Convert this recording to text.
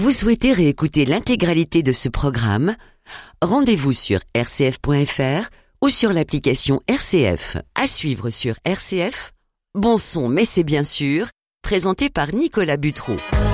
Vous souhaitez réécouter l'intégralité de ce programme? Rendez-vous sur rcf.fr ou sur l'application RCF. À suivre sur RCF, Bon son mais c'est bien sûr, présenté par Nicolas Butreau.